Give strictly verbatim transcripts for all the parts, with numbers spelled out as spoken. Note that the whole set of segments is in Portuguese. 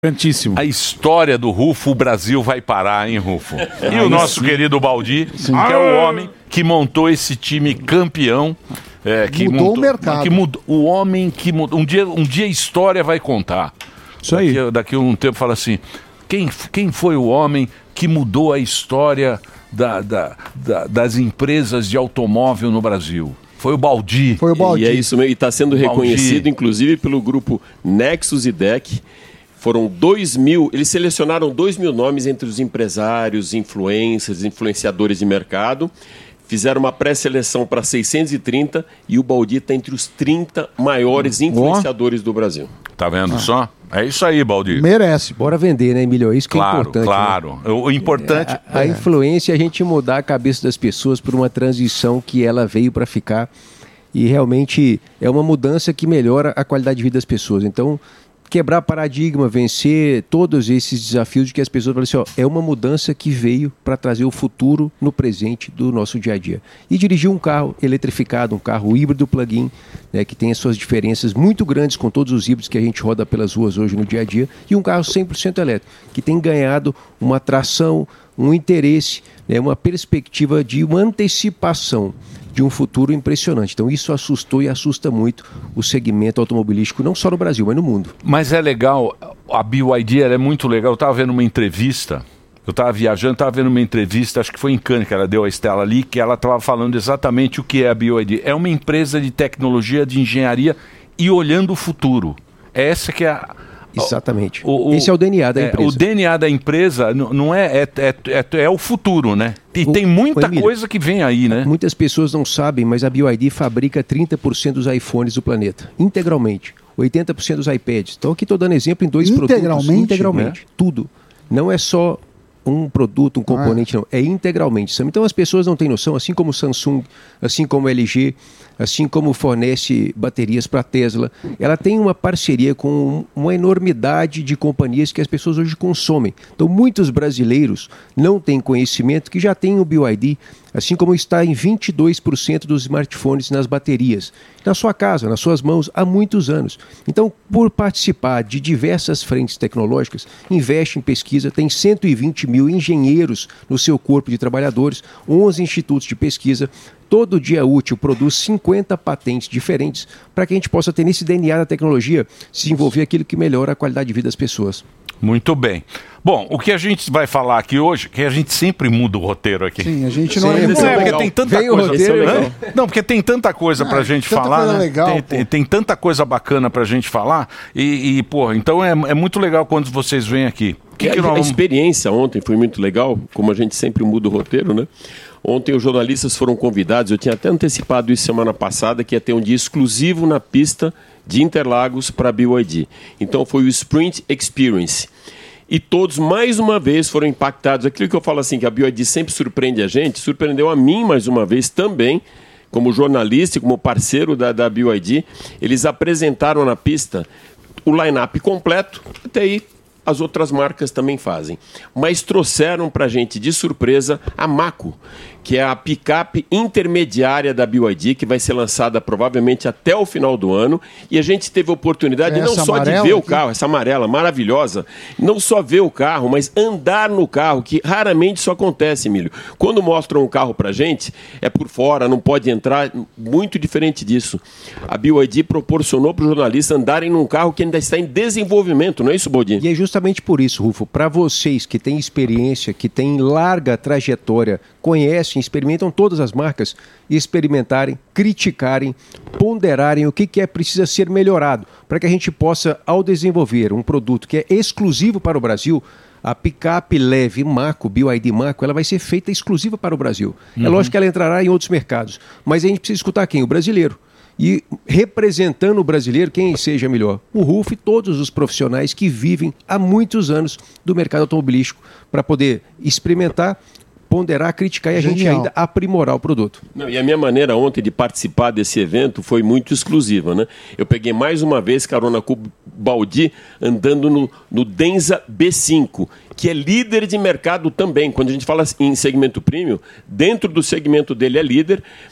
A história do Rufo, o Brasil vai parar, hein, Rufo? E o nosso sim. querido Baldi, sim. que é o homem que montou esse time campeão. É, que mudou montou, o mercado. Que mudou, o homem que mudou. Um dia, um dia a história vai contar. Isso aí. Daqui, daqui a um tempo fala assim, quem, quem foi o homem que mudou a história da, da, da, das empresas de automóvel no Brasil? Foi o Baldi. Foi o Baldi. E é isso mesmo, e está sendo reconhecido, Baldi. inclusive, pelo grupo Nexus e D E C. Foram dois mil, eles selecionaram dois mil nomes entre os empresários, influencers, influenciadores de mercado. Fizeram uma pré-seleção para seiscentos e trinta e o Baldi está entre os trinta maiores influenciadores do Brasil. Tá vendo ah. só? É isso aí, Baldi. Merece. Bora vender, né, Emílio? É isso que claro, é importante. Claro, né? O importante... A, a influência é a gente mudar a cabeça das pessoas por uma transição que ela veio para ficar e realmente é uma mudança que melhora a qualidade de vida das pessoas. Então, quebrar paradigma, vencer todos esses desafios de que as pessoas falam assim, ó, é uma mudança que veio para trazer o futuro no presente do nosso dia a dia. E dirigir um carro eletrificado, um carro híbrido plug-in, né, que tem as suas diferenças muito grandes com todos os híbridos que a gente roda pelas ruas hoje no dia a dia, e um carro cem por cento elétrico, que tem ganhado uma atração, um interesse, né, uma perspectiva de uma antecipação de um futuro impressionante. Então isso assustou e assusta muito o segmento automobilístico, não só no Brasil, mas no mundo. Mas é legal, a B Y D ela é muito legal. Eu estava vendo uma entrevista, eu estava viajando, estava vendo uma entrevista, acho que foi em Cannes que ela deu a Estela ali, que ela estava falando exatamente o que é a B Y D. É uma empresa de tecnologia, de engenharia e olhando o futuro. Essa que é a... Exatamente. O, o, Esse é o D N A da é, empresa. O D N A da empresa não é, é, é, é, é o futuro, né? E o, tem muita Emílio, coisa que vem aí, né? Muitas pessoas não sabem, mas a B Y D fabrica trinta por cento dos iPhones do planeta, integralmente. oitenta por cento dos iPads. Então aqui estou dando exemplo em dois integralmente, produtos. Integralmente? Né? Tudo. Não é só um produto, um componente, ah. não. É integralmente. Então as pessoas não têm noção, assim como Samsung, assim como L G, assim como fornece baterias para a Tesla, ela tem uma parceria com uma enormidade de companhias que as pessoas hoje consomem. Então muitos brasileiros não têm conhecimento que já tem o B Y D, assim como está em vinte e dois por cento dos smartphones nas baterias, na sua casa, nas suas mãos, há muitos anos. Então, por participar de diversas frentes tecnológicas, investe em pesquisa, tem cento e vinte mil engenheiros no seu corpo de trabalhadores, onze institutos de pesquisa, todo dia útil produz cinquenta patentes diferentes para que a gente possa ter nesse D N A da tecnologia desenvolver aquilo que melhora a qualidade de vida das pessoas. Muito bem. Bom, o que a gente vai falar aqui hoje, que a gente sempre muda o roteiro aqui. Sim, a gente não Sim, é... Não é, porque tem tanta Vem coisa... O roteiro, não, não, porque tem tanta coisa ah, pra gente tanta falar, coisa né? legal, tem, tem, tem tanta coisa bacana pra gente falar e, e pô, então é, é muito legal quando vocês vêm aqui. Que que a, vamos... a experiência ontem foi muito legal, como a gente sempre muda o roteiro, né? Ontem os jornalistas foram convidados, eu tinha até antecipado isso semana passada, que ia ter um dia exclusivo na pista de Interlagos para a B Y D. Então foi o Sprint Experience. E todos, mais uma vez, foram impactados. Aquilo que eu falo assim, que a B Y D sempre surpreende a gente, surpreendeu a mim mais uma vez também, como jornalista e como parceiro da, da B Y D. Eles apresentaram na pista o line-up completo, até aí as outras marcas também fazem. Mas trouxeram para a gente de surpresa a Mako, que é a picape intermediária da B Y D, que vai ser lançada provavelmente até o final do ano. E a gente teve a oportunidade é não só de ver aqui? o carro, essa amarela maravilhosa, não só ver o carro, mas andar no carro, que raramente isso acontece, Emílio. Quando mostram um carro para a gente, é por fora, não pode entrar, muito diferente disso. A B Y D proporcionou para os jornalistas andarem num carro que ainda está em desenvolvimento, não é isso, Baldi? E é justamente por isso, Rufo, para vocês que têm experiência, que têm larga trajetória, conhecem, experimentam todas as marcas, experimentarem, criticarem, ponderarem o que, que é precisa ser melhorado, para que a gente possa, ao desenvolver um produto que é exclusivo para o Brasil, a picape leve Mako, B Y D Mako, ela vai ser feita exclusiva para o Brasil. Uhum. É lógico que ela entrará em outros mercados, mas a gente precisa escutar quem? O brasileiro. E representando o brasileiro, quem seja melhor? O Rufo e todos os profissionais que vivem há muitos anos do mercado automobilístico para poder experimentar, ponderar, criticar e a Genial. gente ainda aprimorar o produto. Não, e a minha maneira ontem de participar desse evento foi muito exclusiva, né? Eu peguei mais uma vez carona com o Baldi andando no, no Denza B cinco, que é líder de mercado também. Quando a gente fala em segmento premium, dentro do segmento dele é líder,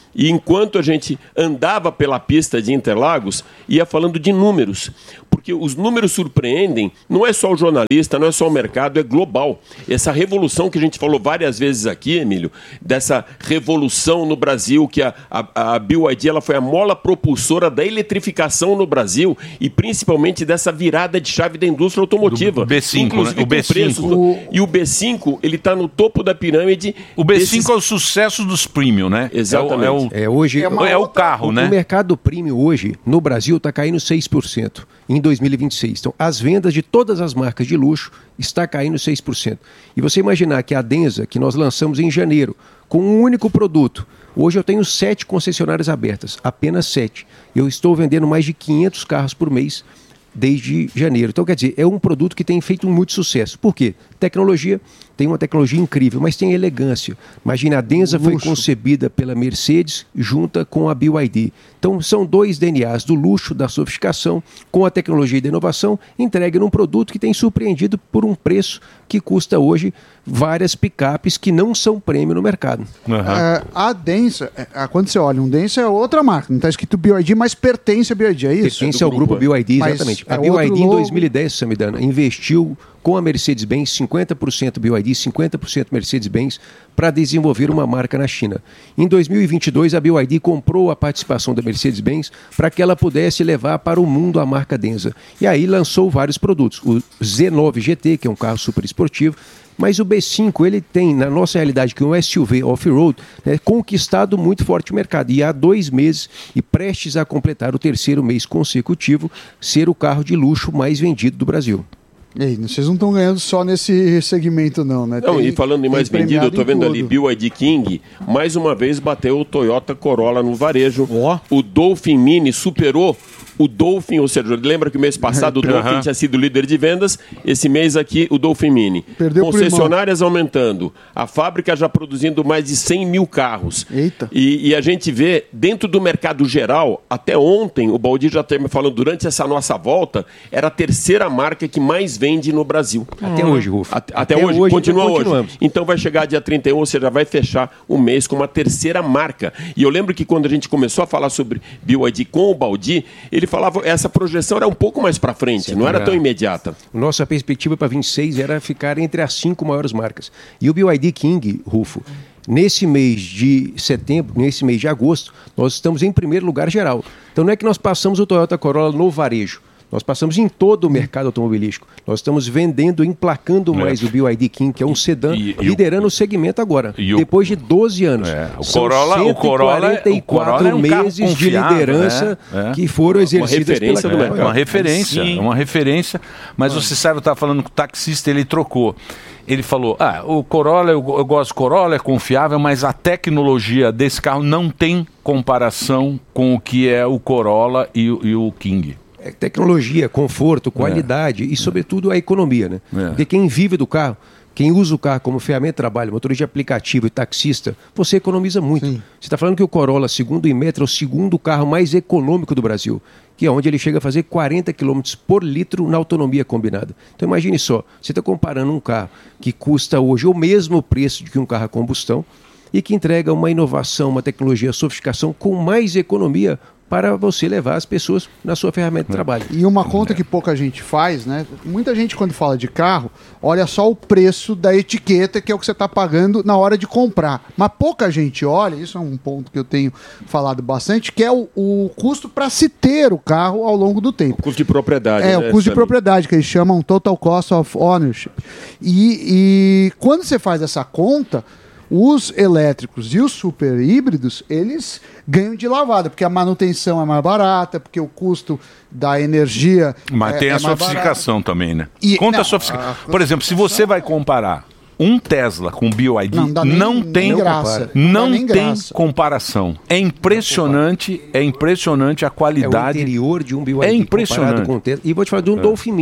E enquanto a gente andava pela pista de Interlagos, ia falando de números. Porque os números surpreendem, não é só o jornalista, não é só o mercado, é global. Essa revolução que a gente falou várias vezes aqui, Emílio, dessa revolução no Brasil, que a, a, a B Y D ela foi a mola propulsora da eletrificação no Brasil e principalmente dessa virada de chave da indústria automotiva. Do B cinco, inclusive, né? O B cinco. Preços, o... E o B cinco, ele está no topo da pirâmide. O B cinco desses... é o sucesso dos premium, né? Exatamente. É o, é o, é hoje, é é o carro, o, né? O mercado premium hoje, no Brasil, está caindo seis por cento em dois mil e vinte e seis. Então, as vendas de todas as marcas de luxo está caindo seis por cento. E você imaginar que a Denza, que nós lançamos em janeiro, com um único produto, hoje eu tenho sete concessionárias abertas, apenas sete. Eu estou vendendo mais de quinhentos carros por mês desde janeiro. Então, quer dizer, é um produto que tem feito muito sucesso. Por quê? Tecnologia, tem uma tecnologia incrível, mas tem elegância. Imagina, a Denza foi concebida pela Mercedes junta com a B Y D. Então, são dois D N As do luxo, da sofisticação, com a tecnologia e da inovação, entregue num produto que tem surpreendido por um preço que custa hoje várias picapes que não são prêmio no mercado. Uhum. É, a Denza, é, quando você olha, um Denza é outra marca, não está escrito B Y D, mas pertence a B Y D, é isso? Pertence é ao grupo, grupo B Y D, exatamente. Mas a é B Y D em logo... dois mil e dez, Samidana, investiu com a Mercedes-Benz, cinquenta por cento B Y D, cinquenta por cento Mercedes-Benz, para desenvolver uma marca na China. Em dois mil e vinte e dois, a B Y D comprou a participação da Mercedes-Benz para que ela pudesse levar para o mundo a marca Denza. E aí lançou vários produtos. O Z nove G T, que é um carro super esportivo, mas o B cinco, ele tem, na nossa realidade, que é um S U V off-road, né, conquistado muito forte o mercado. E há dois meses, e prestes a completar o terceiro mês consecutivo, ser o carro de luxo mais vendido do Brasil. E aí, vocês não estão ganhando só nesse segmento não, né? Não, tem, e falando em mais vendido, eu estou vendo ali B Y D King, mais uma vez bateu o Toyota Corolla no varejo. Oh. O Dolphin Mini superou o Dolphin, ou seja, lembra que o mês passado o Dolphin uhum. tinha sido líder de vendas, esse mês aqui o Dolphin Mini. Perdeu concessionárias aumentando, a fábrica já produzindo mais de cem mil carros. Eita. E, e a gente vê, dentro do mercado geral, até ontem, o Baldi já estava falando, durante essa nossa volta, era a terceira marca que mais vende no Brasil. Até hum. hoje, Rufo. Até, até, até hoje, hoje, continua hoje. Então vai chegar dia trinta e um, ou seja, vai fechar o mês com uma terceira marca. E eu lembro que quando a gente começou a falar sobre B Y D com o Baldi, ele falava, essa projeção era um pouco mais para frente, Sim, não era é. tão imediata. Nossa perspectiva para vinte e seis era ficar entre as cinco maiores marcas. E o B Y D King, Rufo, nesse mês de setembro, nesse mês de agosto, nós estamos em primeiro lugar geral. Então não é que nós passamos o Toyota Corolla no varejo. Nós passamos em todo o mercado automobilístico. Nós estamos vendendo, emplacando mais é. o B Y D King, que é um sedã, e, e, liderando o, o segmento agora, depois de doze anos. É. O Corolla, o Corolla, cento e quarenta e quatro é um meses de liderança né? é. que foram exercidas pela do mercado. É uma referência, é uma referência. Mas ah. você sabe, eu estava falando com o taxista, ele trocou. Ele falou, ah, o Corolla, eu, eu gosto do Corolla, é confiável, mas a tecnologia desse carro não tem comparação com o que é o Corolla e, e o King. É tecnologia, conforto, qualidade é. e, sobretudo, a economia, né? É. Porque quem vive do carro, quem usa o carro como ferramenta de trabalho, motorista de aplicativo e taxista, você economiza muito. Sim. Você está falando que o Corolla, segundo o Inmetro, é o segundo carro mais econômico do Brasil, que é onde ele chega a fazer quarenta quilômetros por litro na autonomia combinada. Então imagine só, você está comparando um carro que custa hoje o mesmo preço de que um carro a combustão e que entrega uma inovação, uma tecnologia, sofisticação com mais economia para você levar as pessoas na sua ferramenta de trabalho. E uma conta que pouca gente faz, né? Muita gente, quando fala de carro, olha só o preço da etiqueta, que é o que você está pagando na hora de comprar. Mas pouca gente olha, isso é um ponto que eu tenho falado bastante, que é o, o custo para se ter o carro ao longo do tempo. O custo de propriedade. É, né, o custo Samir? de propriedade, que eles chamam Total Cost of Ownership. E, e quando você faz essa conta, os elétricos e os super híbridos, eles ganham de lavada, porque a manutenção é mais barata, porque o custo da energia Mas é, tem é a mais sofisticação barato. também, né? E, Conta não, a sofisticação. a Por exemplo, se você vai comparar um Tesla com B Y D, não, dá nem, não tem, nem graça. não não tem graça. comparação. É impressionante, é impressionante a qualidade. É o interior de um B Y D é impressionante. Com o Tesla. E vou te falar de um é. Dolphin Mini,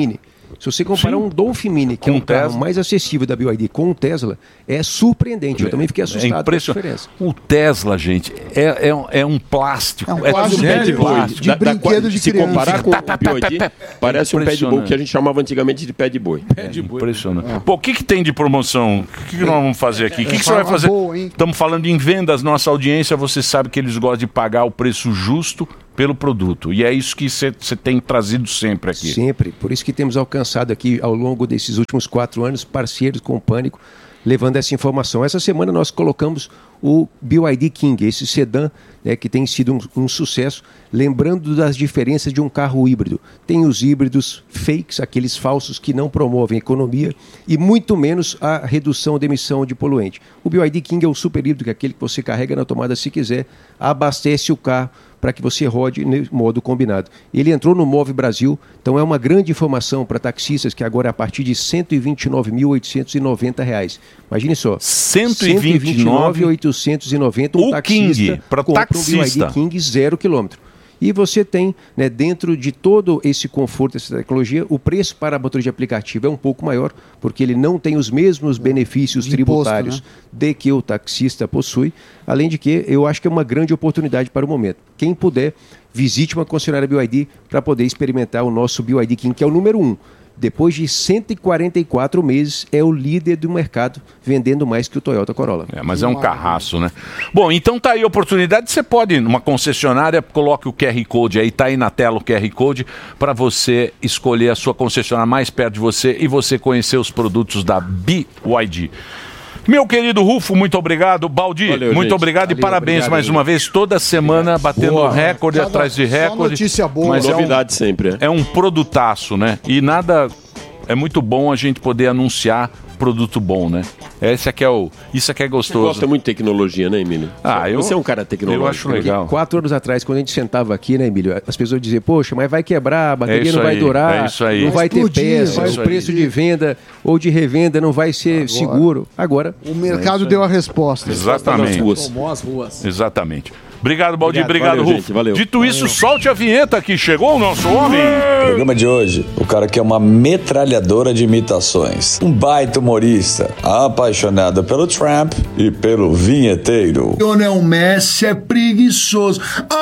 Se você comparar Sim. um Dolphin Mini, que com é um carro Tesla. mais acessível da B Y D, com o Tesla, é surpreendente. Eu também fiquei assustado com a diferença. O Tesla, gente, é, é, é um plástico. É um plástico é de, plástico. de da, brinquedo da, de se criança. Se comparar com o B Y D, parece um pé de boi que a gente chamava antigamente de pé de boi. É, de boi. Impressionante. É. Pô, o que, que tem de promoção? O que, que nós vamos fazer aqui? O que, que você vai fazer? Estamos falando em vendas, nossa audiência, você sabe que eles gostam de pagar o preço justo pelo produto. E é isso que você tem trazido sempre aqui. Sempre. Por isso que temos alcançado aqui, ao longo desses últimos quatro anos, parceiros com o Pânico, levando essa informação. Essa semana nós colocamos o B Y D King, esse sedã, né, que tem sido um, um sucesso, lembrando das diferenças de um carro híbrido. Tem os híbridos fakes, aqueles falsos que não promovem economia, e muito menos a redução de emissão de poluente. O B Y D King é o super híbrido, que é aquele que você carrega na tomada se quiser, abastece o carro para que você rode no modo combinado. Ele entrou no Move Brasil, então é uma grande informação para taxistas, que agora é a partir de cento e vinte e nove mil oitocentos e noventa reais. Imagine só, cento e vinte e nove mil oitocentos e noventa, um o taxista King, para taxista. Um B Y D King zero quilômetro. E você tem, né, dentro de todo esse conforto, essa tecnologia, o preço para motor de aplicativo é um pouco maior, porque ele não tem os mesmos benefícios de tributários imposto, né? de que o taxista possui. Além de que, eu acho que é uma grande oportunidade para o momento. Quem puder, visite uma concessionária B Y D para poder experimentar o nosso B Y D King, que é o número um. Depois de cento e quarenta e quatro meses, é o líder do mercado, vendendo mais que o Toyota Corolla. É, mas é um carraço, né? Bom, então tá aí a oportunidade. Você pode, numa concessionária, coloque o Q R Code aí, tá aí na tela o Q R Code, para você escolher a sua concessionária mais perto de você e você conhecer os produtos da B Y D. Meu querido Rufo, muito obrigado. Baldi, Valeu, muito gente. obrigado Valeu, e parabéns obrigado, mais gente. uma vez. Toda semana obrigado. batendo boa. recorde Cada, atrás de recorde. Notícia boa. Mas novidade é um, sempre. É. é um produtaço, né? E nada... É muito bom a gente poder anunciar produto bom, né? Esse aqui é o, isso aqui é gostoso. Você gosta muito de tecnologia, né, Emílio? Ah, eu, Você é um cara tecnológico. Eu acho legal. Porque quatro anos atrás, quando a gente sentava aqui, né, Emílio, as pessoas diziam, poxa, mas vai quebrar, a bateria é não vai aí, durar, é isso aí. não vai, vai ter explodir, peça, vai o preço de venda ou de revenda não vai ser Agora. seguro. Agora, o mercado é deu a resposta. Exatamente. Tomou as ruas. Exatamente. Obrigado, Baldi. Obrigado, Valeu, Rufo. gente, valeu. Dito valeu. isso, solte a vinheta que chegou o nosso homem. Programa de hoje, o cara que é uma metralhadora de imitações. Um baita humorista, apaixonado pelo Trump e pelo vinheteiro. Lionel Messi é preguiçoso.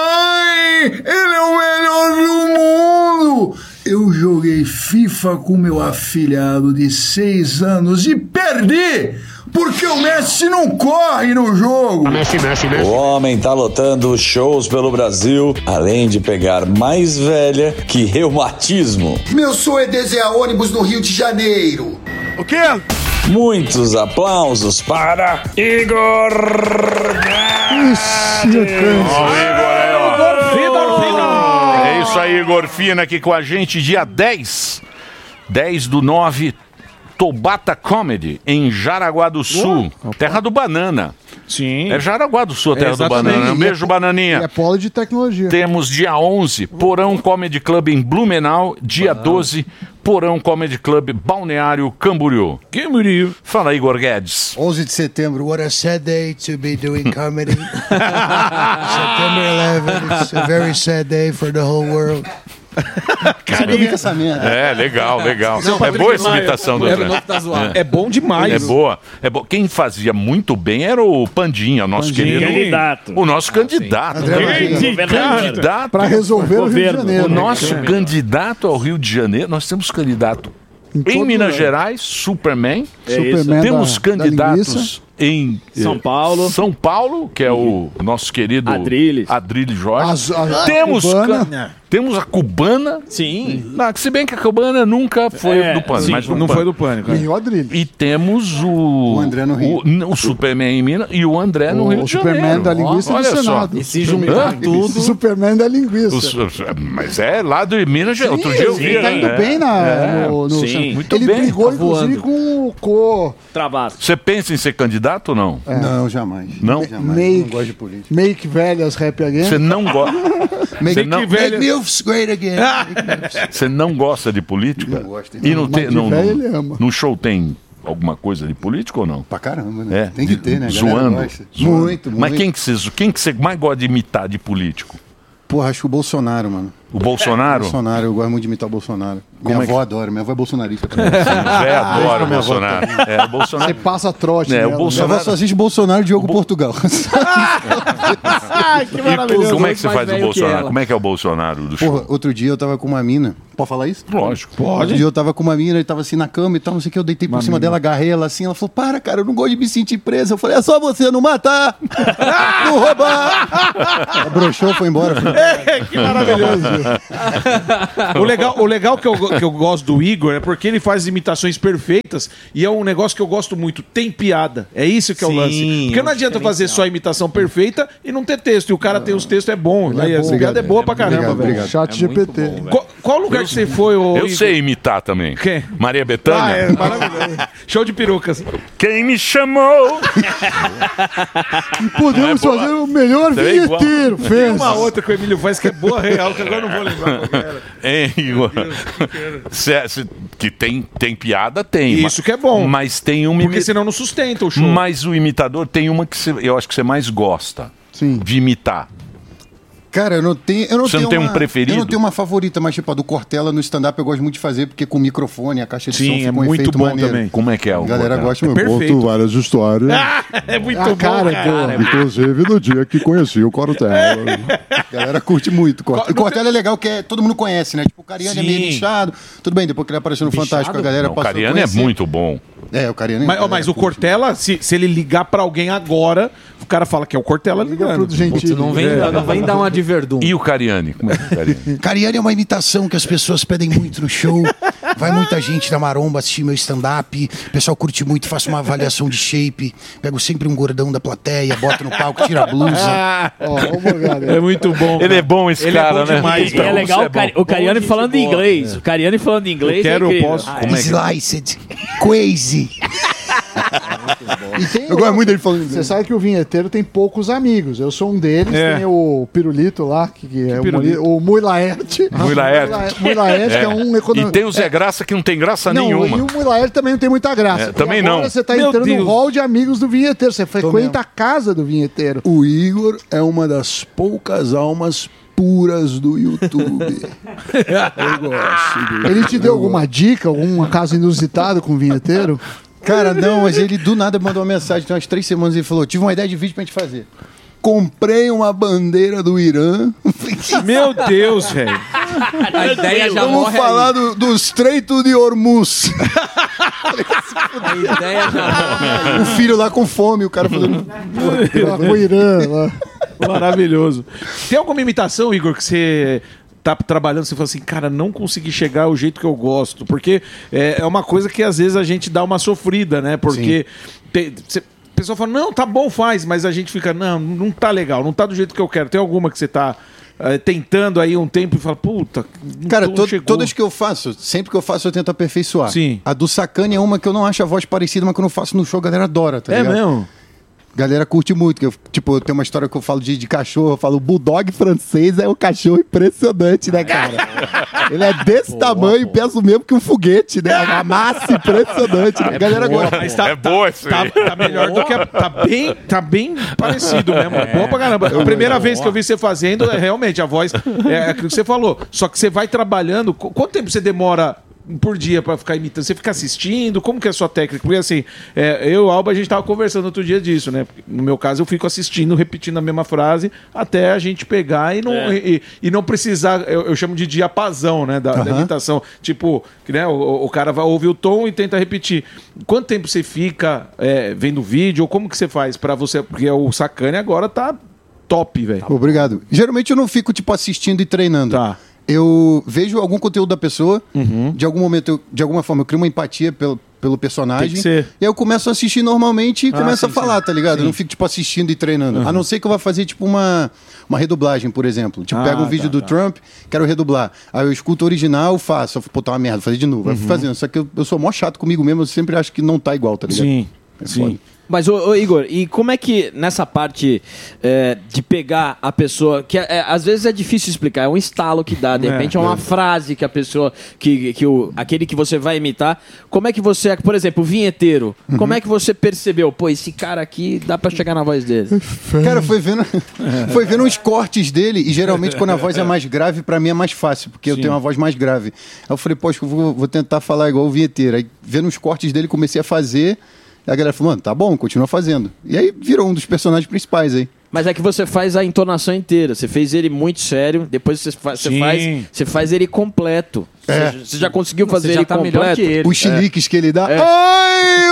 Ai, ele é o melhor do mundo. Eu joguei FIFA com meu afilhado de seis anos e perdi. Porque o Messi não corre no jogo. Messi, Messi, Messi. O homem tá lotando shows pelo Brasil, além de pegar mais velha que reumatismo. Meu sonho é desenhar ônibus no Rio de Janeiro. O quê? Muitos aplausos para Igor Ixi, É isso aí, Igor Fina, aqui com a gente, dia dez. dez do nove. Tobata Comedy, em Jaraguá do Sul, oh, terra do banana. Sim. É Jaraguá do Sul, a terra é, do banana. Um beijo, é, Bananinha. É polo de tecnologia. Temos dia onze, Porão Comedy Club em Blumenau. Dia Uau. doze, Porão Comedy Club, Balneário Camboriú. Camboriú. Fala, Igor Guedes. onze de setembro, what a sad day to be doing comedy. September eleventh, it's a very sad day for the whole world. Carinha essa merda. É, legal, legal. Não, é boa essa imitação do André. É bom demais. É boa. É bo... Quem fazia muito bem era o Pandinha, o nosso Pandinha. querido. Candidato. O nosso ah, candidato. Candidato. Para resolver o Rio de Janeiro. O nosso é. candidato ao Rio de Janeiro. Nós temos candidato em, em Minas lugar. Gerais, Superman. É Superman temos da, candidatos da em São Paulo. São Paulo, que é o nosso querido Adriles, Adriles Jorge. As, a, temos, a can... temos a cubana. Sim. Não, se bem que a cubana nunca foi é, do Pânico. Sim, mas não pânico. foi do Pânico. É. E o Adriles. E temos o... O André no Rio. O, o Superman em Minas e o André no o, Rio o de Janeiro. O Superman da linguiça Olha do Senado. Só. E se juntar tudo... O Superman da linguiça. O, mas é lá de Minas Gerais. Outro dia eu vi. Ele tá indo é. bem na, é. no, no Sim, muito ele bem. brigou, tá inclusive, com o Co... Travado. Você pensa em ser candidato ou não? É. Não, jamais. Não? Jamais. Make, não gosto de política. Make velhas rap again. Você não gosta... Make, não... make milfs great again. Você não gosta de política? Não gosto. E no, te, no, velho, no, ele ama. no show tem alguma coisa de político ou não? Pra caramba, né? É, tem que ter, né? Zoando. Muito, muito. Mas quem que, você, quem que você mais gosta de imitar de político? Porra, acho que o Bolsonaro, mano. O Bolsonaro? Bolsonaro, eu gosto muito de imitar o Bolsonaro. Minha Como é avó que- adora, minha avó é bolsonarista também. Sim, o Zé adora o Minha avó Bolsonaro. também. É, o Bolsonaro. Você passa trote. É, o nela, Bolsonaro- Minha avó só assiste Bolsonaro e Diogo Portugal. Ai, que maravilhoso. Como é que você Mais faz o velho que Bolsonaro? ela. Como é que é o Bolsonaro do show? Porra, outro dia eu tava com uma mina. Pode falar isso? Lógico. Outro dia eu tava com uma mina, e tava assim na cama e tal, não sei o que, eu deitei por cima dela, agarrei ela assim, ela falou, para, cara, eu não gosto de me sentir presa. Eu falei, é só você não matar, não roubar. Abrochou, foi embora. Que maravilhoso. o legal, o legal que, eu, que eu gosto do Igor é porque ele faz imitações perfeitas e é um negócio que eu gosto muito. Tem piada. É isso que é o Sim, lance. Porque não é um adianta fazer diferencial. só a imitação perfeita e não ter texto. E o cara tem os textos, é bom. Né? E a Obrigado. piada é boa pra caramba, Obrigado, velho. obrigado. Chat G P T. Qual, qual lugar que você foi, ô, Eu Igor? sei imitar também. Quem? Maria Ah, Bethânia. é maravilhoso. Show de perucas. Quem me chamou? E podemos Não é boa? fazer o melhor Você é igual. vinheteiro, Tem fez. uma outra que o Emílio faz que é boa real, que agora eu não vou lembrar qual que era. Hein, Igor? Cê- cê- que tem, tem piada, tem. Isso que é bom. Mas tem uma. Porque imi- senão não sustenta o show. Mas o imitador tem uma que cê- eu acho que você mais gosta Sim. de imitar. Cara, eu não tenho. Eu não Você tenho não tem um uma- preferido? Eu não tenho uma favorita, mas tipo, a do Cortella no stand-up eu gosto muito de fazer, porque com o microfone, a caixa de som Sim, fica é um muito efeito bom maneiro. também. Como é que é o A galera Cortella? gosta muito. Perfeito. Conto várias histórias. É muito A bom, cara, cara. pô. Inclusive no dia que conheci o Cortella. A galera curte muito. Cortella. E Cortella é legal, que é, todo mundo conhece, né? Tipo, o Cariani é meio Sim. lixado. Tudo bem, depois que ele apareceu no Fantástico, a galera Não, o passou a Cariani é conhecer. muito bom. É, o Cariani é Mas, ó, a mas galera o curte. Cortella, se, se ele ligar pra alguém agora, o cara fala que é o Cortella Liga ligando. pro Gentili. Não vem, não vem dar uma de verdun. E o Cariani? Como é que é o Cariani? Cariani é uma imitação que as pessoas pedem muito no show. Vai muita gente da maromba assistir meu stand-up. O pessoal curte muito, faço uma avaliação de shape. Pego sempre um gordão da plateia, boto no palco, tiro a blusa. Ó, ó o Morgado. É muito bom. Ele é bom, esse Ele é cara, bom né? demais, E é legal Você o, Cari bom. o Cariani Bom, falando gente em boa. inglês. O Cariani falando em inglês. Eu quero, é incrível. posso. Ah, Como é que- Sliced, crazy. E tem Eu gosto muito dele falando Você inglês. sabe que o vinheteiro tem poucos amigos. Eu sou um deles. É. Tem o Pirulito lá, que, que é o, Pirulito? Muli- o Mui Laerte. Mui Laerte. Mui Laerte, que é um E economista. tem o Zé Graça que não tem graça Não, nenhuma. e o Mui Laerte também não tem muita graça. É, porque também agora não. Você tá Meu entrando Deus. no hall de amigos do vinheteiro. Você mesmo. frequenta a casa do vinheteiro. O Igor é uma das poucas almas puras do YouTube. Eu gosto dele. Ele te deu alguma dica, algum caso inusitado com o vinheteiro? Cara, não, mas ele do nada mandou uma mensagem, tem umas três semanas, ele falou, tive uma ideia de vídeo pra gente fazer. Comprei uma bandeira do Irã. Meu Deus, velho. A ideia já Vamos morre falar aí. do, do Estreito de Hormuz. A ideia já morre aí. O filho lá com fome, o cara fazendo... Lá com o Irã, lá. Maravilhoso. Tem alguma imitação, Igor, que você tá trabalhando, você fala assim, cara, não consegui chegar ao jeito que eu gosto, porque é, é uma coisa que às vezes a gente dá uma sofrida, né? Porque tem, cê, a pessoa fala, não, tá bom, faz, mas a gente fica, não, não tá legal, não tá do jeito que eu quero. Tem alguma que você tá é, tentando aí um tempo e fala, puta, não Cara, tô- to- chegou. todas que eu faço, sempre que eu faço eu tento aperfeiçoar. Sim. A do Sacane é uma que eu não acho a voz parecida, mas quando eu faço no show a galera adora, tá É ligado? mesmo? Galera curte muito, que eu, tipo, tem uma história que eu falo de, de cachorro, eu falo, o bulldog francês é um cachorro impressionante, né, cara? Ele é desse tamanho e pesa o mesmo que um foguete, né? Uma massa impressionante, né? A galera boa, gosta. mas tá, É boa isso tá, aí. tá melhor do que a, tá bem, tá bem parecido mesmo. É. Boa pra caramba. A primeira vez que eu vi você fazendo, é realmente a voz é aquilo que você falou. Só que você vai trabalhando. Qu- Quanto tempo você demora por dia pra ficar imitando? Você fica assistindo? Como que é a sua técnica? Porque assim, é, eu e o Alba, a gente tava conversando outro dia disso, né? No meu caso, eu fico assistindo, repetindo a mesma frase até a gente pegar e não, e, e não precisar, eu, eu chamo de diapasão, né? Da, da Aham. imitação. Tipo, que, né, o, o cara vai ouvir o tom e tenta repetir. Quanto tempo você fica é, vendo vídeo? Ou como que você faz pra você? Porque o Sacane agora tá top, velho. Obrigado. Geralmente eu não fico, tipo, assistindo e treinando. Tá. Eu vejo algum conteúdo da pessoa, Uhum. de algum momento, eu- de alguma forma, eu crio uma empatia pelo, pelo personagem. Tem que ser. E aí eu começo a assistir normalmente e Ah, começo sim, a falar, sim. tá ligado? Sim. Eu não fico, tipo, assistindo e treinando. Uhum. A não ser que eu vá fazer, tipo, uma, uma redublagem, por exemplo. Tipo, Ah, pego um vídeo tá, do tá. Trump, quero redublar. Aí eu escuto o original, faço. Eu falo, pô, tá uma merda, vou fazer de novo. Aí eu Uhum. fui fazendo. Só que eu, eu sou mó chato comigo mesmo, eu sempre acho que não tá igual, tá ligado? Sim. É Sim. foda. Mas, ô, ô, Igor, e como é que nessa parte é, de pegar a pessoa, que é, é, às vezes é difícil explicar, é um estalo que dá, de É, repente é uma é. frase que a pessoa, que, que o, aquele que você vai imitar, como é que você, por exemplo, o vinheteiro, Uhum. como é que você percebeu, pô, esse cara aqui dá pra chegar na voz dele? Cara, foi vendo, foi vendo uns cortes dele, e geralmente quando a voz é mais grave, pra mim é mais fácil, porque eu Sim. tenho uma voz mais grave. Aí eu falei, pô, acho que eu vou, vou tentar falar igual o vinheteiro. Aí vendo os cortes dele, comecei a fazer, e a galera falou, mano, tá bom, continua fazendo. E aí virou um dos personagens principais aí. Mas é que você faz a entonação inteira. Você fez ele muito sério, depois você, fa você, Sim. faz, você faz ele completo. É. Você, você já conseguiu fazer Você já ele tá melhor completo? que ele. Os chiliques que ele dá. É. Ai,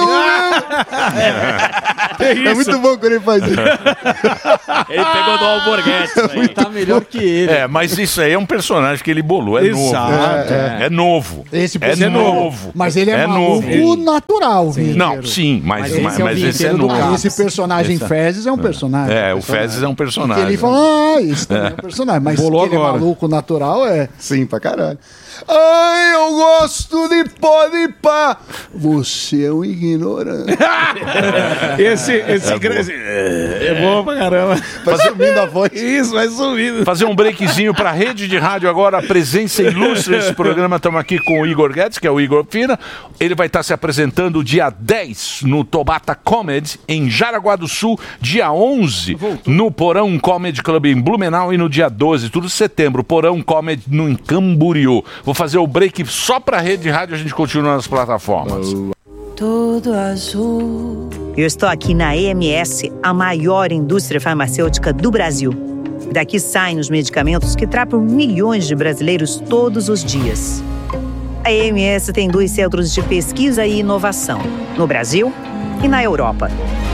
eu... é muito bom quando ele faz isso. Ele pegou do Alborguete. Ele tá melhor que ele. É, mas isso aí é um personagem que ele bolou. É novo. Exato, É, é novo. Esse é personagem- novo. Mas ele é, É maluco novo. natural, vinheteiro. Não, sim, mas, Mas mas, esse é o mas esse é vinheteiro do novo. carro. Esse personagem Esse é- Fezes é um personagem. É, o Fezes é um Que personagem. ele fala, ah, isso também é um personagem. Mas Bolou que ele agora. é maluco natural é... Sim, pra caralho. Ai, eu gosto de pó de pá. Você é um ignorante. Esse, esse é, esse- é bom pra caramba. Vai subindo a voz. Isso, vai subindo. Fazer um breakzinho pra rede de rádio agora, a presença ilustre desse programa. Estamos aqui com o Igor Guedes, que é o Igor Fina. Ele vai estar se apresentando dia dez no Tobata Comedy, em Jaraguá do Sul, dia onze no Porão Comedy Club em Blumenau e no dia doze, tudo setembro, Porão Comedy no em Camboriú. Vou fazer o break só pra rede de rádio, a gente continua nas plataformas. Tudo azul. Eu estou aqui na E M S, a maior indústria farmacêutica do Brasil. Daqui saem os medicamentos que tratam milhões de brasileiros todos os dias. A E M S tem dois centros de pesquisa e inovação, no Brasil e na Europa.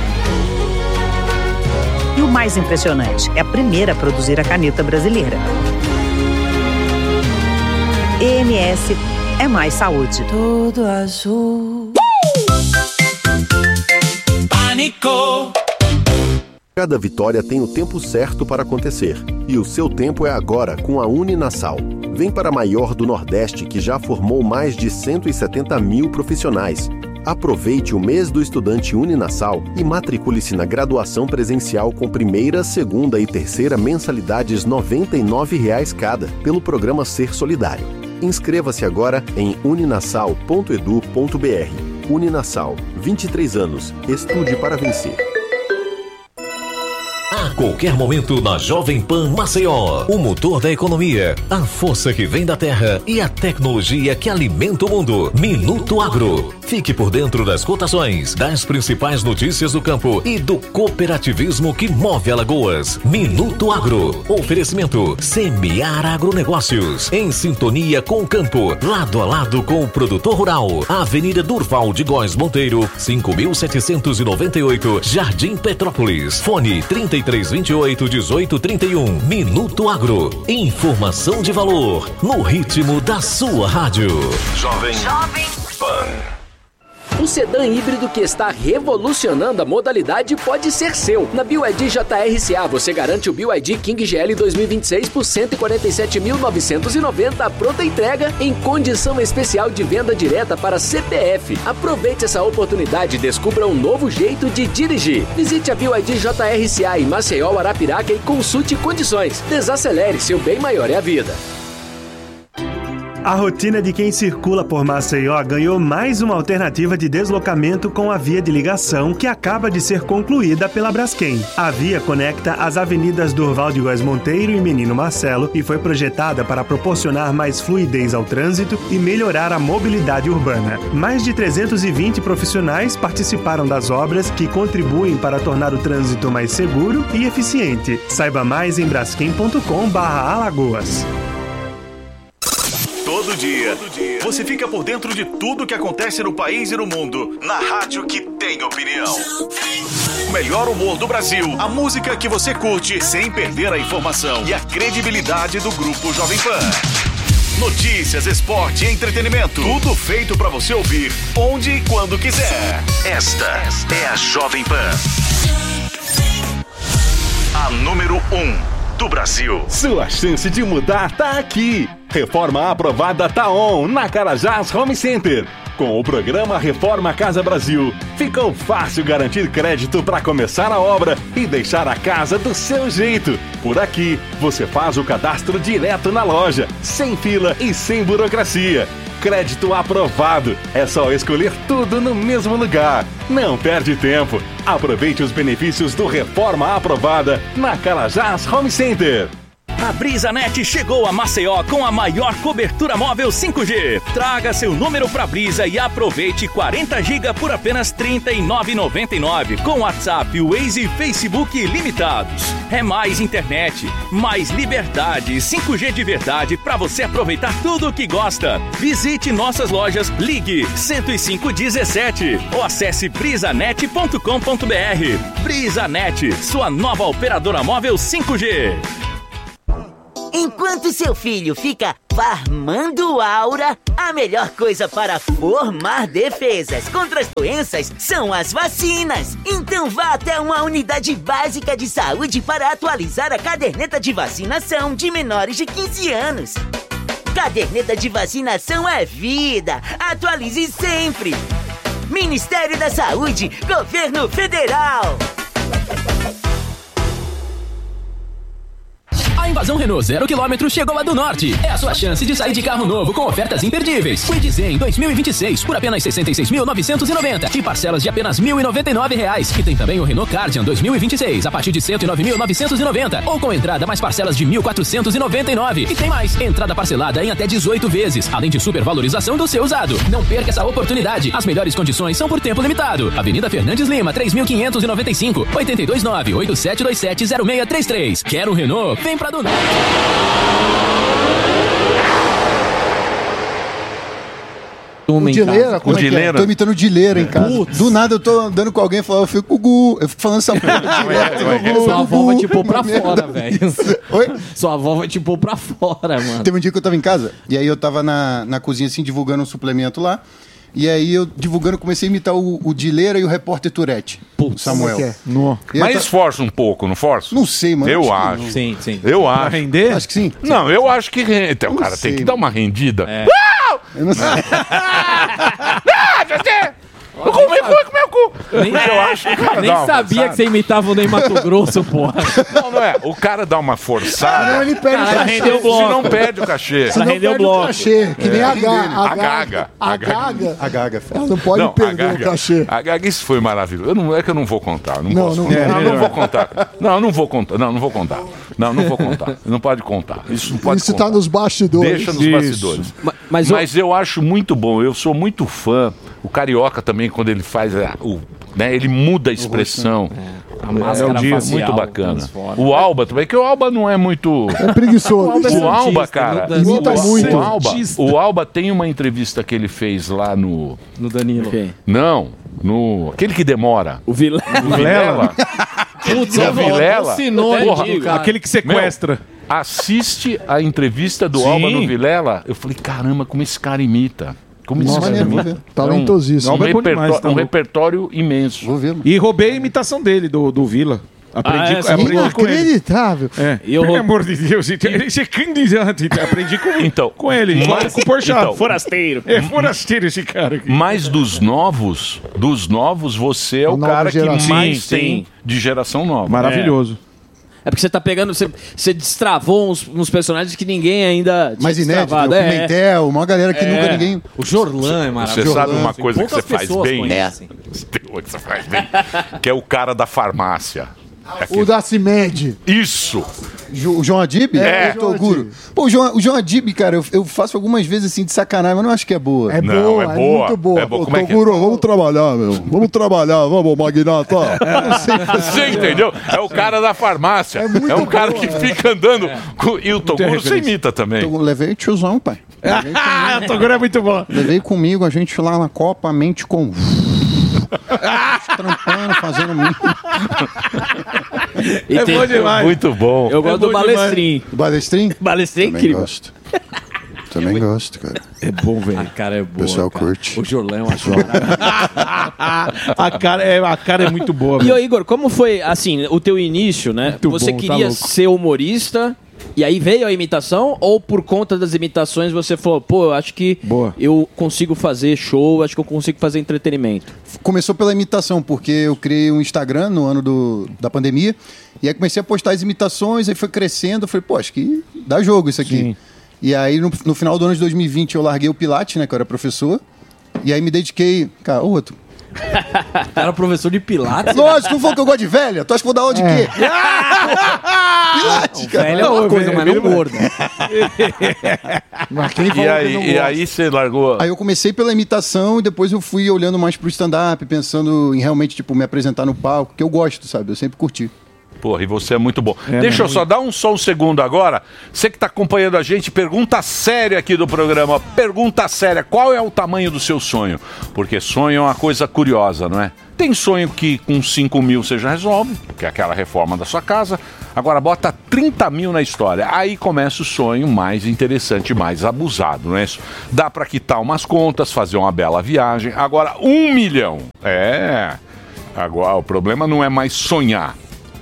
E o mais impressionante, é a primeira a produzir a caneta brasileira. E M S é mais saúde. Tudo azul. Pânico! Cada vitória tem o tempo certo para acontecer. E o seu tempo é agora com a Uninasal. Vem para a maior do Nordeste, que já formou mais de cento e setenta mil profissionais. Aproveite o mês do estudante Uninasal e matricule-se na graduação presencial com primeira, segunda e terceira mensalidades noventa e nove reais cada, pelo programa Ser Solidário. Inscreva-se agora em uninasal ponto edu ponto br. Uninasal, vinte e três anos. Estude para vencer. A qualquer momento na Jovem Pan Maceió, o motor da economia, a força que vem da terra e a tecnologia que alimenta o mundo. Minuto Agro. Fique por dentro das cotações, das principais notícias do campo e do cooperativismo que move Alagoas. Minuto Agro. Oferecimento Semear Agronegócios. Em sintonia com o campo, lado a lado com o produtor rural. Avenida Durval de Góes Monteiro, cinco mil setecentos e noventa e oito, Jardim Petrópolis. Fone trinta e três, vinte e oito, dezoito, trinta e um. Minuto Agro. Informação de valor no ritmo da sua rádio. Jovem Pan. Um sedã híbrido que está revolucionando a modalidade pode ser seu. Na B Y D J R C A você garante o B Y D King G L dois mil e vinte e seis por cento e quarenta e sete mil novecentos e noventa à pronta entrega em condição especial de venda direta para C P F. Aproveite essa oportunidade e descubra um novo jeito de dirigir. Visite a B Y D J R C A em Maceió, Arapiraca e consulte condições. Desacelere, seu bem maior é a vida. A rotina de quem circula por Maceió ganhou mais uma alternativa de deslocamento com a via de ligação que acaba de ser concluída pela Braskem. A via conecta as avenidas Durval de Góes Monteiro e Menino Marcelo e foi projetada para proporcionar mais fluidez ao trânsito e melhorar a mobilidade urbana. Mais de trezentos e vinte profissionais participaram das obras que contribuem para tornar o trânsito mais seguro e eficiente. Saiba mais em braskem ponto com barra Alagoas. Todo dia, você fica por dentro de tudo que acontece no país e no mundo, na rádio que tem opinião. O melhor humor do Brasil, a música que você curte sem perder a informação e a credibilidade do Grupo Jovem Pan. Notícias, esporte e entretenimento, tudo feito pra você ouvir onde e quando quiser. Esta é a Jovem Pan. A número um. Do Brasil. Sua chance de mudar tá aqui. Reforma aprovada tá on na Carajás Home Center. Com o programa Reforma Casa Brasil, ficou fácil garantir crédito para começar a obra e deixar a casa do seu jeito. Por aqui, você faz o cadastro direto na loja, sem fila e sem burocracia. Crédito aprovado. É só escolher tudo no mesmo lugar. Não perde tempo. Aproveite os benefícios do Reforma Aprovada na Carajás Home Center. A BrisaNet chegou a Maceió com a maior cobertura móvel cinco G. Traga seu número pra Brisa e aproveite quarenta gigas por apenas trinta e nove reais e noventa e nove centavos com WhatsApp, Waze e Facebook ilimitados. É mais internet, mais liberdade e cinco G de verdade pra você aproveitar tudo o que gosta. Visite nossas lojas, ligue cento e cinco dezessete ou acesse brisanet ponto com ponto br. BrisaNet, sua nova operadora móvel cinco G. Enquanto seu filho fica farmando aura, a melhor coisa para formar defesas contra as doenças são as vacinas. Então vá até uma unidade básica de saúde para atualizar a caderneta de vacinação de menores de quinze anos. Caderneta de vacinação é vida. Atualize sempre. Ministério da Saúde, Governo Federal. A invasão Renault zero quilômetro chegou lá do Norte. É a sua chance de sair de carro novo com ofertas imperdíveis. Kwid Zen dois mil e vinte e seis por apenas sessenta e seis mil novecentos e noventa e parcelas de apenas mil e noventa e nove reais. E tem também o Renault Cardian dois mil e vinte e seis a partir de cento e nove mil novecentos e noventa ou com entrada mais parcelas de mil quatrocentos e noventa e nove. E tem mais, entrada parcelada em até dezoito vezes, além de supervalorização do seu usado. Não perca essa oportunidade. As melhores condições são por tempo limitado. Avenida Fernandes Lima, três mil quinhentos e noventa e cinco, oito dois nove, oito sete dois sete, zero seis três três. Quer um Renault? Vem pra do Norte. O Dileira, como é que é? Tô imitando o Dileira em casa. Do nada eu tô andando com alguém e falo, eu fico com o Gu. Eu fico falando essa porra direto. Sua avó vai te pôr pra fora, velho. Oi? Sua avó vai te pôr pra fora, mano. Teve um dia que eu tava em casa, e aí eu tava na, na cozinha, assim, divulgando um suplemento lá. E aí eu, divulgando, comecei a imitar o, o Dileira e o repórter Tourette. Putz, Samuel. Como é que é? No. Mas ta... esforça um pouco, não força? Não sei, mano. Eu acho. acho. Que sim, sim. Eu pra acho. render? Acho que sim. Não, eu acho que rende. Então, o cara sei, tem que mano. dar uma rendida. É. Uau! Eu não sei. Ah, você... Eu comi cu com meu cu. Nem, eu acho que o cara nem dá uma sabia forçada. que você imitava o Ney Mato Grosso, porra. Não, não é. O cara dá uma forçada. Não, ele perde Cara, o cachê. rendeu o bloco. Se não perde o cachê. Se não rendeu o perde o bloco. cachê, que nem a Gaga. A Gaga. A Gaga. A Gaga. Ela não pode Não, perder a Gaga, o cachê. A Gaga, isso foi maravilhoso. Eu não, é que eu não vou contar. Não, Não, posso não- contar. é, não, não melhor. vou contar. Não, não vou contar. Não, não vou contar. Não, não vou contar. Não pode contar. Isso não pode Isso contar. tá nos bastidores. Deixa nos Isso. bastidores. Ma- mas o- Mas eu acho muito bom. Eu sou muito fã. O Carioca também, quando ele faz a- o, né, ele muda a expressão. A máscara É, facial muito bacana. transforma. O Alba também, que o Alba não é muito. É preguiçoso. O Alba, cara, Imita o, muito. O Alba, o Alba tem uma entrevista que ele fez lá no. No Danilo. Okay. Não, no. Aquele que demora. O Vilela. O Vilela. Putz, O eu Vilela. assinou, Porra, digo, cara. Aquele que sequestra. Meu, assiste a entrevista do Sim. Alba no Vilela. Eu falei, caramba, como esse cara imita. Como esse Nossa, cara maneiro, imita. vou ver. Talentosíssimo. É um, um, Alba é bom repertório, demais, tá um louco. repertório imenso. Vou ver, mano. E roubei a imitação dele, do, do Vila. Aprendi, Ah, é, com- sim. aprendi com ele. Inacreditável. É. E eu Pelo rou- amor de Deus, gente, esse candidato. Aprendi com, Então, com ele, mas- com o Porchat. então, forasteiro. É forasteiro esse cara aqui. Mas dos novos, dos novos, você é A o nova cara que geração. mais Sim, tem sim. de geração nova. Maravilhoso. É porque você tá pegando. Você, você destravou uns, uns personagens que ninguém ainda tinha Mais inédito, destravado. né? O É, Pimentel, uma galera que é. nunca ninguém... O Jorlan é maravilhoso. Você sabe uma Sim, coisa que você poucas faz pessoas bem? conhecem. Tem uma que você faz bem. Que é o cara da farmácia. É O aquele- da Cimed. Isso! Jo- O João Adib? É. O Toguro. Pô, o João, o João Adib, cara, eu, eu faço algumas vezes assim de sacanagem, mas não acho que é boa. É Não, boa, é é, boa. muito boa. É boa. Ô, Como é que é? Toguro, Vamos trabalhar, meu. Vamos trabalhar, vamos, Magnata. Você entendeu? É o cara da farmácia. É, muito um cara boa, que é. fica andando. Com... E o Toguro você referência. imita também. Eu levei o tiozão, pai. Levei, Ah, o Toguro é muito bom. levei comigo, a gente lá na Copa, a mente com... trampando, fazendo muito. E É tem- bom demais. Muito bom. Eu gosto É do bom Balestrin. Do Balestrin? Balestrin é Também incrível. gosto. Também gosto, cara. É bom, velho. A cara é boa. O pessoal cara. curte. O Jorlan eu acho maravilhoso. a, cara é, a cara é muito boa. E velho. ô, Igor, como foi, assim, o teu início, né? Muito Você bom, tá queria louco. ser humorista E aí veio a imitação ou por conta das imitações você falou, pô, eu acho que Boa. eu consigo fazer show, acho que eu consigo fazer entretenimento? Começou pela imitação, porque eu criei um Instagram no ano do, da pandemia, e aí comecei a postar as imitações, aí foi crescendo, eu falei, pô, acho que dá jogo isso aqui. Sim. E aí no, no final do ano de dois mil e vinte eu larguei o Pilates, né, que eu era professor, e aí me dediquei, cara, outro. Era professor de Pilates? Lógico, não falou que eu gosto de velha, tu acha que vou dar aula de quê? Pilates, cara. Velho é uma coisa, mas não gordo. Mas quem E falou que aí, não e gosta? aí você largou. Aí eu comecei pela imitação e depois eu fui olhando mais pro stand-up, pensando em realmente, tipo, me apresentar no palco, que eu gosto, sabe? Eu sempre curti. Porra, e você é muito bom. É, Deixa eu né? só dar um, só um segundo agora. Você que está acompanhando a gente, pergunta séria aqui do programa. Pergunta séria. Qual é o tamanho do seu sonho? Porque sonho é uma coisa curiosa, não é? Tem sonho que com cinco mil você já resolve, que é aquela reforma da sua casa. Agora bota trinta mil na história. Aí começa o sonho mais interessante, mais abusado, não é isso? Dá para quitar umas contas, fazer uma bela viagem. Agora, um milhão. É. Agora, o problema não é mais sonhar.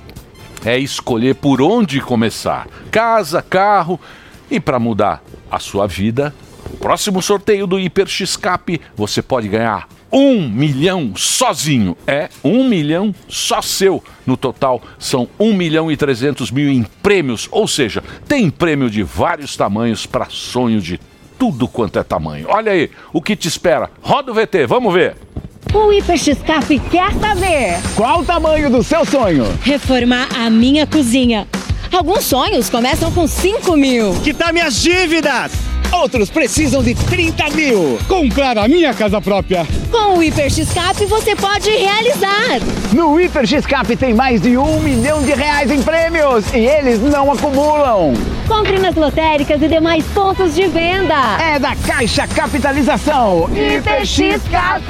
É escolher por onde começar. Casa, carro. E para mudar a sua vida, o próximo sorteio do Hiper X-Cap, você pode ganhar um milhão sozinho. É, um milhão só seu. No total, são um milhão e trezentos mil em prêmios. Ou seja, tem prêmio de vários tamanhos para sonho de tudo quanto é tamanho. Olha aí, o que te espera. Roda o V T, vamos ver. O Hiper X-Cap quer saber qual o tamanho do seu sonho? Reformar a minha cozinha. Alguns sonhos começam com cinco mil. Quitar minhas dívidas. Outros precisam de trinta mil. Comprar a minha casa própria. Com o Hiper X-Cap você pode realizar. No Hiper X-Cap tem mais de um milhão de reais em prêmios e eles não acumulam. Compre nas lotéricas e demais pontos de venda. É da Caixa Capitalização. Hiper X-Cap.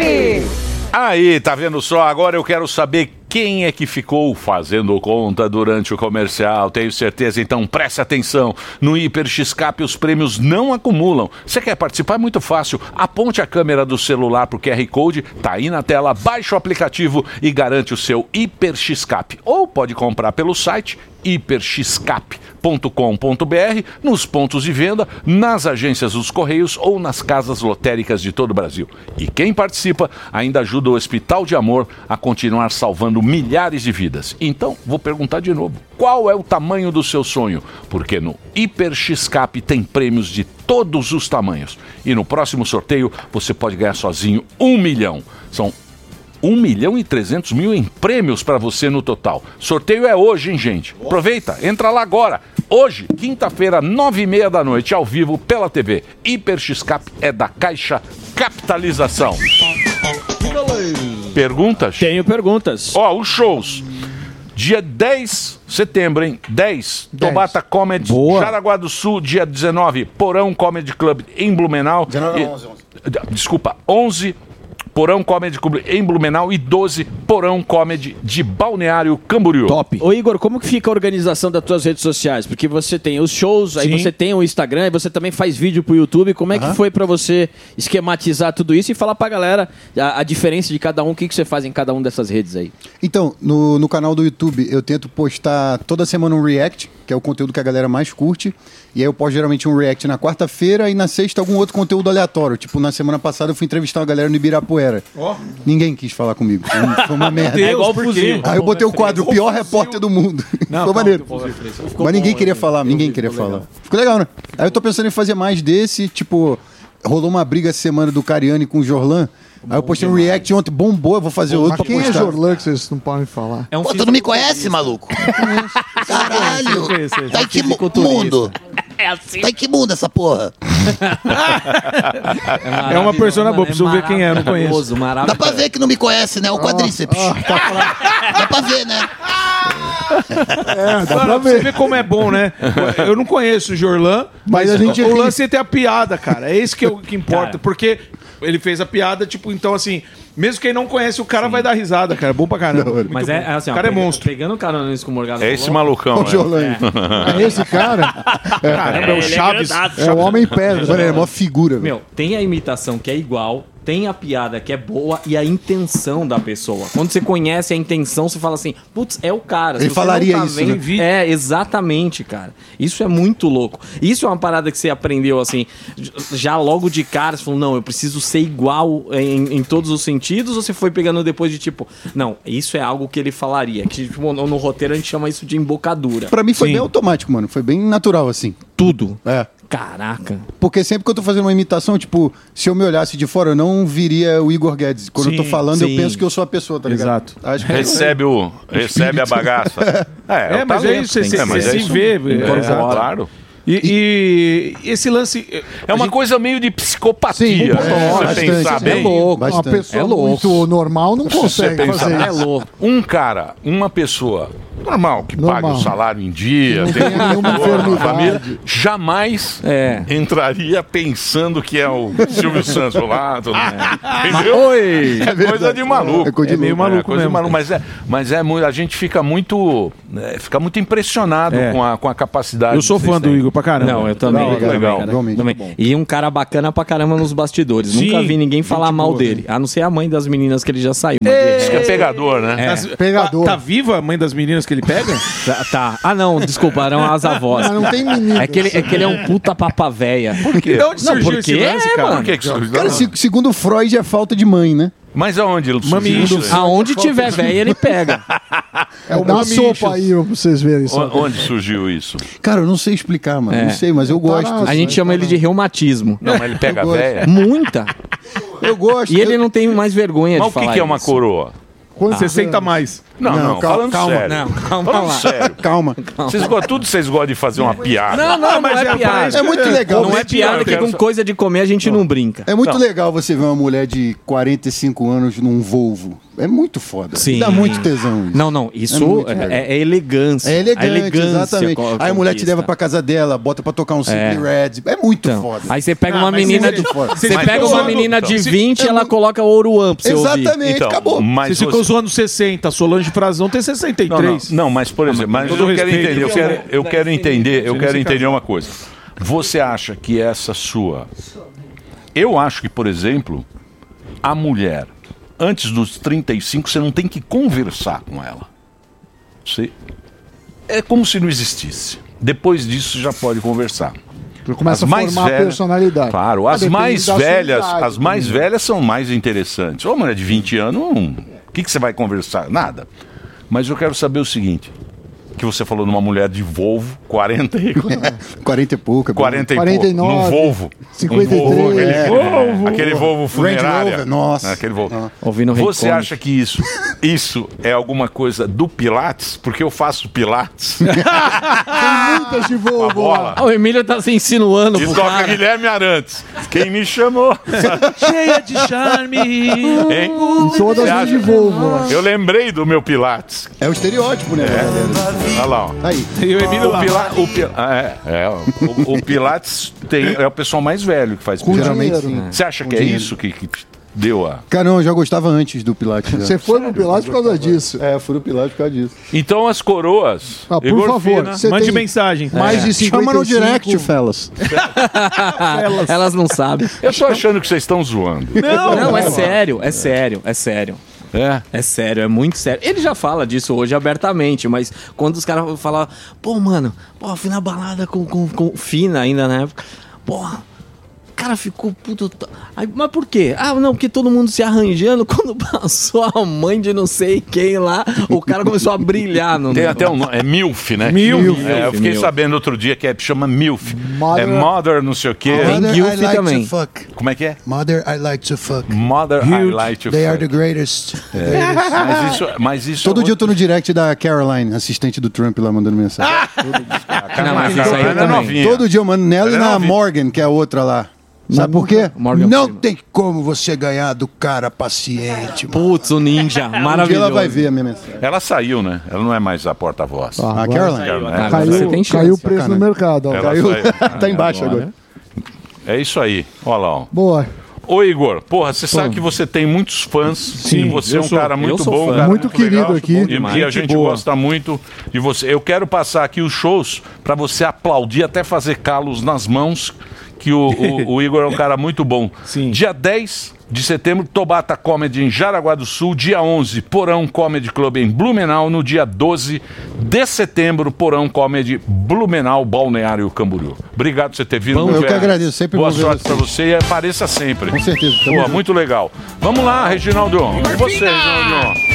Aí, tá vendo só? Agora eu quero saber quem é que ficou fazendo conta durante o comercial. Tenho certeza, então preste atenção. No Hiper X-Cap os prêmios não acumulam. Você quer participar? É muito fácil. Aponte a câmera do celular pro Q R Code, tá aí na tela, baixe o aplicativo e garante o seu Hiper X-Cap. Ou pode comprar pelo site hiper x cap ponto com ponto b r, nos pontos de venda, nas agências dos Correios ou nas casas lotéricas de todo o Brasil. E quem participa ainda ajuda o Hospital de Amor a continuar salvando milhares de vidas. Então, vou perguntar de novo, qual é o tamanho do seu sonho? Porque no Hiper X-Cap tem prêmios de todos os tamanhos. E no próximo sorteio, você pode ganhar sozinho um milhão. São um milhão e trezentos mil em prêmios para você no total. Sorteio é hoje, hein, gente? Aproveita, entra lá agora. Hoje, quinta-feira, nove e meia da noite, ao vivo pela T V. Hiper X-Cap é da Caixa Capitalização. Perguntas? Tenho perguntas. Ó, os shows. Dia dez de setembro, hein? dez, Tobata Comedy, Boa. Jaraguá do Sul. Dia dezenove, Porão Comedy Club em Blumenau. dezenove, E- onze, onze. Desculpa, onze, Porão Comedy Club em Blumenau. E doze, Porão Comedy de Balneário Camboriú. Top. Ô Igor, como que fica a organização das tuas redes sociais? Porque você tem os shows, aí Sim. você tem o Instagram, e você também faz vídeo pro YouTube. Como é Aham. que foi pra você esquematizar tudo isso e falar pra galera a, a diferença de cada um, o que, que você faz em cada um dessas redes aí? Então, no, no canal do YouTube eu tento postar toda semana um react, que é o conteúdo que a galera mais curte. E aí eu posto geralmente um react na quarta-feira e na sexta algum outro conteúdo aleatório. Tipo, na semana passada eu fui entrevistar uma galera no Ibirapuera. Ó. Ninguém quis falar comigo. Foi- Foi uma merda. Deus, É igual o por quê? fuzil. Aí eu botei o quadro, o Igual pior fuzil. repórter do mundo. Não, Ficou calma, maneiro. ficou bom, ficou Mas ninguém bom, queria eu- falar, eu ninguém vi, queria ficou falar. legal. Ficou legal, né? Aí eu tô pensando em fazer mais desse, tipo, rolou uma briga essa semana do Cariani com o Jorlan. Aí eu postei um react ontem, bombou, eu vou fazer outro Mas pra quem é postar. Jorlan que vocês não podem falar? É um Pô, tu não me conhece, maluco? Caralho! Tá em que mu- mundo? É assim. Tá em que mundo essa porra? É uma persona boa, preciso ver quem é, eu não conheço. Dá pra ver que não me conhece, né? O quadríceps. Dá pra ver, né? É, dá pra ver. Você vê como é bom, né? Eu não conheço o Jorlan, mas, Mas a gente o ri. lance é ter a piada, cara. É isso que, eu, que importa. Porque ele fez a piada, tipo, então assim, mesmo quem não conhece o cara vai dar risada, cara. É bom pra caramba. Muito Mas é, bom. é assim, o ó, cara é pega- monstro. Pegando o cara nisso que o Morgado É esse falou. malucão, O Jorlan. né? É esse cara? Caramba, é o Ele é Chaves. grandado, É o Homem Pedra. Mano, ele é uma figura, velho. Meu, tem a imitação que é igual, tem a piada que é boa e a intenção da pessoa. Quando você conhece a intenção, você fala assim, putz, é o cara. Ele Se você falaria não tá isso, vendo- né? É, exatamente, cara. Isso é muito louco. Isso é uma parada que você aprendeu, assim, já logo de cara, você falou, não, eu preciso ser igual em, em todos os sentidos, ou você foi pegando depois de tipo, não, isso é algo que ele falaria. Que tipo, no, no roteiro a gente chama isso de embocadura. Pra mim foi bem automático, mano. Foi bem natural, assim. Tudo? É. Caraca. Porque sempre que eu tô fazendo uma imitação, tipo, se eu me olhasse de fora, eu não viria o Igor Guedes. Quando Sim, eu tô falando, sim. eu penso que eu sou a pessoa, tá ligado? Exato. Acho que Recebe, o, recebe a bagaça. É, o mas talento, é isso, você tem- é, mas você é se isso vê. mesmo. é, É, exato. claro. E, e esse lance... É uma coisa meio de psicopatia. Sim, né? bastante. Você pensar É bem. louco, uma Bastante. pessoa é louco. muito normal não Se você consegue pensar fazer bem. isso. É louco. Um cara, uma pessoa normal, que Normal. paga o salário em dia, Não tem tem nenhuma uma enfermidade. família, jamais entraria pensando que é o Silvio Santos lá. Tudo, entendeu? Oi! É coisa de maluco. É coisa de meio maluco coisa de mesmo. maluco. Mas, é, mas é muito, a gente fica muito, é, fica muito impressionado É. com, a, com a capacidade. Eu sou que vocês fã do têm. Igor pra caramba. Não, eu também. Legal, eu também, legal. cara. Igualmente. Também. E um cara bacana pra caramba nos bastidores. Sim, Nunca vi ninguém falar gente mal boa, dele. A não ser a mãe das meninas que ele já saiu. mas Ei! Isso que é pegador, né? É. As- Tá, tá viva a mãe das meninas que ele pega? Tá, tá. Ah, não, desculpa, eram as avós. Mas não tem menino. É que ele é, que ele é um puta papa véia. Por quê? De onde Não, surgiu porque esse lance, é, cara? mano. Por que que surgiu? Cara, se- segundo Freud, é falta de mãe, né? Mas aonde ele Mamichos. surgiu? Aonde tiver véia, ele pega. É uma sopa aí pra vocês verem isso. O- Onde surgiu isso? Cara, eu não sei explicar, mano. É. Não sei, mas eu gosto. A gente chama ele de reumatismo. Não, mas ele pega Eu gosto. véia. Muita. Eu gosto. E ele não tem mais vergonha Mas de o que, falar que é uma isso. coroa? Quantos sessenta anos? mais. Não, não, Não, calma, falando calma. sério. Não, calma falando lá. sério. Calma. Vocês gostam, tudo vocês gostam de fazer uma piada. Não, não, não é piada. É muito legal. Não é piada que com coisa de comer a gente não brinca. É muito Não. legal você ver uma mulher de quarenta e cinco anos num Volvo. É muito foda. Sim. Dá muito tesão isso. Não, não, isso muito é, legal. é- é elegância. É elegante, A elegância exatamente. co- Aí a mulher te conquista. leva pra casa dela, bota pra tocar um Simply É. Red. É muito Então, foda. aí você pega Ah, uma mas menina você- de foda. você Mas pega eu uma sou- menina de então, vinte, ela coloca ouro One pra você ouvir. Exatamente, Então, acabou. mas Vocês ficam você- zoando sessenta, Solange Frazão tem sessenta e Não, três. não, não, mas por exemplo, mas todo eu quero respeito, entender, eu eu quero, quero- eu quero entender, eu Você quero não se entender casou. uma coisa. Você acha que essa sua... Eu acho que, por exemplo, a mulher, antes dos trinta e cinco, você não tem que conversar com ela. Você... É como se não existisse. Depois disso, você já pode conversar. Começa As a mais formar a velhas- personalidade. Claro, Ah, as depende mais da sua velhas, idade as mais também. velhas são mais interessantes. Uma mulher de vinte anos, hum, o que, que você vai conversar? Nada. Mas eu quero saber o seguinte, que você falou numa mulher de Volvo, quarenta e... quarenta e pouco. quarenta e quarenta e pouco, num nove, Volvo. cinquenta e Um Volvo, três. aquele, É. Volvo. aquele Volvo funerária. Rover, nossa. Aquele Volvo. Ouvindo Você Rei acha que isso, isso é alguma coisa do Pilates? Porque eu faço Pilates. Tem muitas de Uma Volvo bola. lá. Ah, o Emílio tá se insinuando E pro toca cara. Guilherme Arantes. Quem me chamou? Cheia de charme. Hein? Todas Você as acha? de Volvo lá. Eu lembrei do meu Pilates. É o estereótipo, né? Olha lá, ó. Aí. E o Emílio O, lá. Pila, o, Pila- ah, é, é, o, o Pilates tem, é o pessoal mais velho que faz Com Pilates. Geralmente dinheiro. sim. Você acha Com que é dinheiro. isso que, que deu a... Cara, não, eu já gostava antes do Pilates. já. Você foi no Pilates por causa disso. É, eu fui no Pilates por causa disso. Então as coroas... Ah, por Igor favor, Fina, você Mande tem mensagem. mais de cinquenta e cinco. Chama no direct, fellas. Elas não sabem. eu tô achando que vocês estão zoando. Não, Não, é sério, é sério, é sério. É. É sério, é muito sério. Ele já fala disso hoje abertamente, mas quando os caras falam, pô, mano, pô, fui na balada com, com, com Fina ainda na época, porra. O cara ficou puto. t- Aí, mas por quê? Ah, não, porque todo mundo se arranjando. Quando passou a mãe de não sei quem lá, o cara começou a brilhar. No Tem negócio. até um nome, é MILF, né? Milf. É, eu fiquei Milf. sabendo outro dia que é, chama MILF. Mother- É Mother não sei o quê. Tem Gilf também. fuck. Como é que é? Mother, I like to fuck. Mother I Like to They are Fuck. the greatest. Mas isso, mas isso Todo é dia eu tô no direct da Caroline, assistente do Trump lá mandando mensagem. Não, mas isso aí Ela é também. novinha. Todo dia eu mando nela Ela e é na novinha. Morgan, que é a outra lá. Sabe por quê? Morgan Não Freeman. tem como você ganhar do cara paciente, mano. Putz, o ninja, Um dia maravilhoso. ela vai ver a minha mensagem. Ela saiu, né? Ela não é mais a porta-voz. Ah, A agora Caroline? Ela- Agora ela Caiu, você tem chance. caiu o preço no Sacanagem. mercado. Ó. Ela Caiu. saiu. Tá embaixo agora. É isso aí. Olha lá, ó. Boa. Ô Igor, porra, você sabe que você tem muitos fãs. Sim, você é eu um sou. cara muito Eu sou bom, fã. um cara Muito querido legal, aqui. E demais. que a Gente gente boa. gosta muito de você. Eu quero passar aqui os shows pra você aplaudir até fazer calos nas mãos, que o, o, o Igor é um cara muito bom. Sim. Dia dez de setembro, Tobata Comedy em Jaraguá do Sul. Dia onze, Porão Comedy Club em Blumenau. No dia doze de setembro, Porão Comedy Blumenau, Balneário Camboriú. Obrigado por você ter vindo. Bom, eu que agradeço, sempre Boa bom ver sorte você. pra você e apareça sempre. Com certeza. Pô, muito legal. Vamos lá, Reginaldo. Com você, Reginaldo.